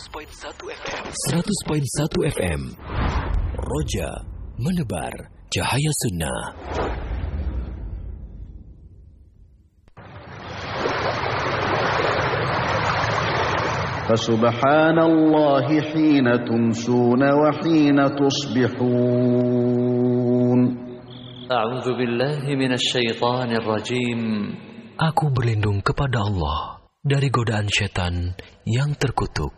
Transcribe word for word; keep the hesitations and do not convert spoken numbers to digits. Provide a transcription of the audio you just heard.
seratus koma satu F M. Roja menebar cahaya sunnah. Fasubhanallahi hina tumsuna wa hina tusbihun. A'udzu billahi minasy syaithanir rajim. Aku berlindung kepada Allah dari godaan setan yang terkutuk.